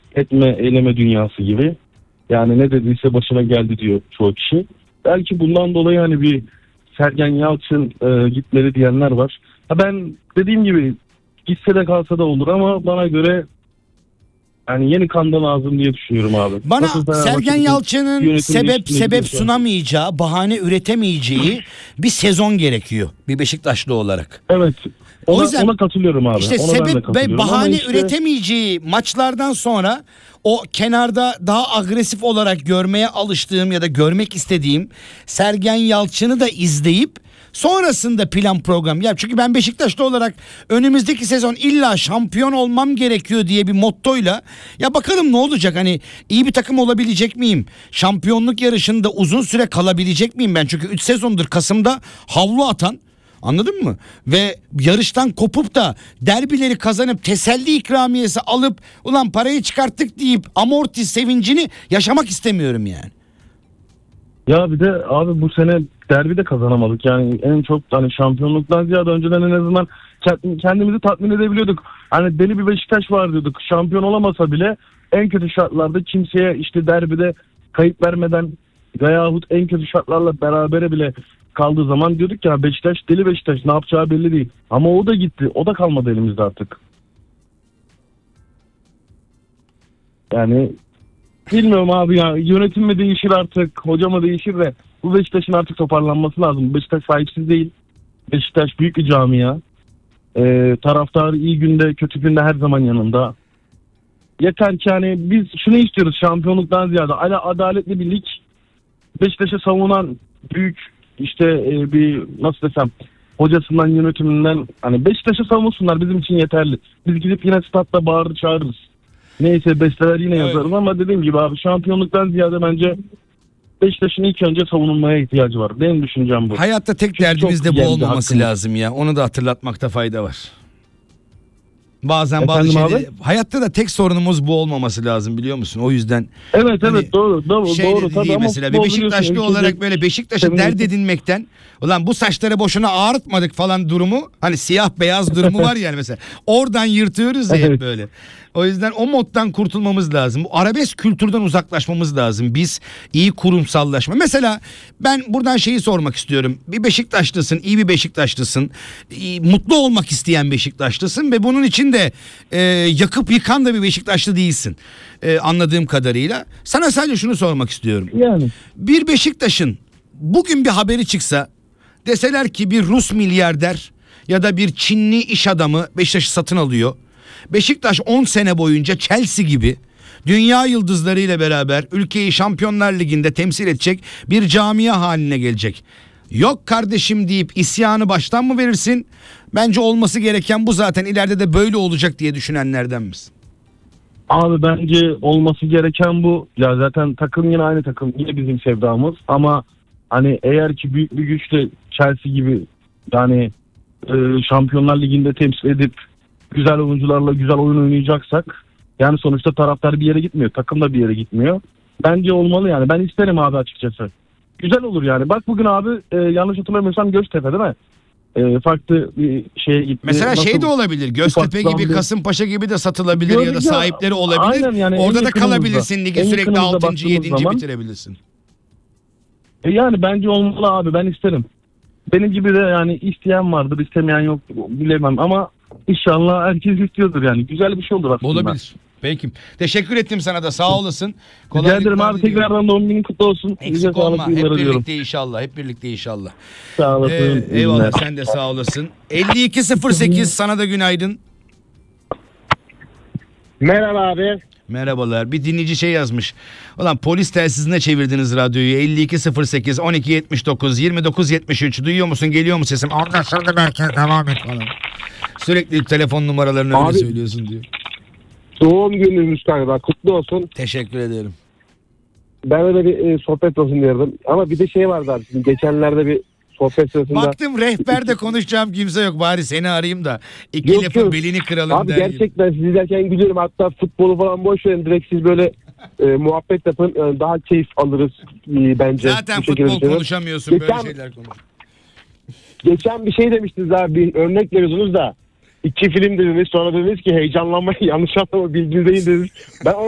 etme eyleme dünyası gibi. Yani ne dediyse başına geldi diyor çoğu kişi. Belki bundan dolayı hani bir Sergen Yalçın gitmeli diyenler var. Ben dediğim gibi gitse de kalsa da olur ama bana göre yani yeni kan da lazım diye düşünüyorum abi. Bana Nasıl Sergen Yalçın'ın sebep sunamayacağı, bahane üretemeyeceği bir sezon gerekiyor bir Beşiktaşlı olarak. Evet. O yüzden ona katılıyorum abi. İşte Ona ben de sebep ve katılıyorum. bahane Ama üretemeyeceği maçlardan sonra o kenarda daha agresif olarak görmeye alıştığım ya da görmek istediğim Sergen Yalçın'ı da izleyip sonrasında plan program. Ya çünkü ben Beşiktaşlı olarak önümüzdeki sezon illa şampiyon olmam gerekiyor diye bir mottoyla ya bakalım ne olacak, hani iyi bir takım olabilecek miyim? Şampiyonluk yarışında uzun süre kalabilecek miyim ben? Çünkü 3 sezondur Kasım'da havlu atan, anladın mı? Ve yarıştan kopup da derbileri kazanıp teselli ikramiyesi alıp ulan parayı çıkarttık deyip amorti sevincini yaşamak istemiyorum yani. Ya bir de abi bu sene derbi de kazanamadık. Yani en çok hani şampiyonluktan ziyade önceden en azından kendimizi tatmin edebiliyorduk. Hani deli bir Beşiktaş var diyorduk. Şampiyon olamasa bile en kötü şartlarda kimseye işte derbide kayıp vermeden veyahut en kötü şartlarla berabere bile kaldığı zaman diyorduk ya Beşiktaş deli Beşiktaş, ne yapacağı belli değil. Ama o da gitti. O da kalmadı elimizde artık. Yani bilmiyorum abi ya, yönetim mi değişir artık, hoca mı değişir de bu Beşiktaş'ın artık toparlanması lazım. Beşiktaş sahipsiz değil. Beşiktaş büyük bir camia. Taraftarı iyi günde kötü günde her zaman yanında. Yeter ki hani biz şunu istiyoruz şampiyonluktan ziyade. Adaletli bir lig. Beşiktaş'ı savunan büyük işte bir nasıl desem hocasından yönetiminden hani Beşiktaş'ı savunsunlar, bizim için yeterli. Biz gidip yine statta bağırır çağırırız. Neyse besteler yine yazarız ama dediğim gibi abi şampiyonluktan ziyade bence Beşiktaş'ın ilk önce savunulmaya ihtiyacı var. Benim düşüncem bu. Hayatta tek Çünkü derdimiz de bu olmaması hakkımız lazım ya. Onu da hatırlatmakta fayda var. Bazen Efendim bazı şeyleri, abi? hayatta da tek sorunumuz bu olmaması lazım, biliyor musun? O yüzden Evet hani doğru doğru tabii değil ama mesela bir futbol Beşiktaşlı biliyorsun, olarak böyle Beşiktaş'ı ülkede- dert edinmekten, ulan bu saçları boşuna ağartmadık falan durumu, hani siyah beyaz durumu var yani mesela. Oradan yırtıyoruz ya hep Evet. böyle. O yüzden o moddan kurtulmamız lazım. Bu arabesk kültürden uzaklaşmamız lazım. Biz iyi kurumsallaşma. Mesela ben buradan şeyi sormak istiyorum. Bir Beşiktaşlısın, iyi bir Beşiktaşlısın. Mutlu olmak isteyen Beşiktaşlısın ve bunun için de yakıp yıkan da bir Beşiktaşlı değilsin. Anladığım kadarıyla. Sana sadece şunu sormak istiyorum. Yani. Bir Beşiktaş'ın bugün bir haberi çıksa, deseler ki bir Rus milyarder ya da bir Çinli iş adamı Beşiktaş'ı satın alıyor. Beşiktaş 10 sene boyunca Chelsea gibi dünya yıldızlarıyla beraber ülkeyi Şampiyonlar Ligi'nde temsil edecek bir camia haline gelecek. Yok kardeşim deyip isyanı baştan mı verirsin? Bence olması gereken bu, zaten ileride de böyle olacak diye düşünenlerden misin? Abi bence olması gereken bu. Ya zaten takım yine aynı takım. Yine bizim sevdamız. Ama hani eğer ki büyük bir güçle Chelsea gibi yani Şampiyonlar Ligi'nde temsil edip güzel oyuncularla güzel oyun oynayacaksak yani sonuçta taraftar bir yere gitmiyor. Takım da bir yere gitmiyor. Bence olmalı yani. Ben isterim abi açıkçası. Güzel olur yani. Bak bugün abi yanlış hatırlamıyorsam Göztepe değil mi? Farklı bir şeye gitti. Mesela Nasıl şey de olabilir. Göztepe ufaktan gibi, bir- Kasımpaşa gibi de satılabilir ya da Gördük ya, sahipleri olabilir. aynen yani, en Orada da yakınımızda. kalabilirsin. Ligi En sürekli yakınımızda 6. baktığımız 7. zaman- bitirebilirsin. Yani bence olmalı abi, ben isterim. Benim gibi de yani isteyen vardır, istemeyen yok bilemem ama inşallah herkes istiyordur yani. Güzel bir şey olur aslında. Olabilir. Peki. Teşekkür ettim sana da, sağ olasın. Rica Kolaylıklar ederim abi, diliyorum. tekrardan doğum günün kutlu olsun. Nice Eksik olma. sağlıklı Hep yıllar diliyorum. birlikte inşallah. Hep birlikte inşallah. Sağ olasın. İyi Eyvallah, günler. sen de sağ olasın. 5208 sana da günaydın. Merhaba abi. Merhabalar. Bir dinleyici şey yazmış. Ulan polis telsizine çevirdiniz radyoyu. 5208 1279 2973 duyuyor musun? Geliyor mu sesim? Anlaşıldı, merkez devam et falan. Sürekli telefon numaralarını öyle Abi- söylüyorsun diyor. Doğum gününüz galiba, kutlu olsun. Teşekkür ederim. Ben öyle bir sohbet olsun diyordum. Ama bir de şey vardı abi. Şimdi geçenlerde bir sohbet sırasında. Baktım rehberde konuşacağım kimse yok. Bari seni arayayım da iki Yok, lafın yok. belini kıralım Abi der gibi. gerçekten siz izlerken gülüyorum. Hatta futbolu falan boş verin. Direkt siz böyle muhabbet yapın. Daha keyif alırız bence. Zaten Bu şekilde futbol düşünüyorum. konuşamıyorsun. Böyle Geçen- şeyler konuş. Geçen bir şey demiştiniz abi. Bir örnek veriyordunuz da. 2 film dediniz. Sonra dediniz ki heyecanlanmayı yanlış anlama bilginizdeyim dediniz. Ben